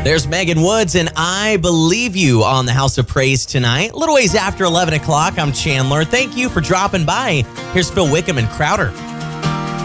There's Megan Woods and I Believe You on the House of Praise tonight. A little ways after 11 o'clock, I'm Chandler. Thank you for dropping by. Here's Phil Wickham and Crowder.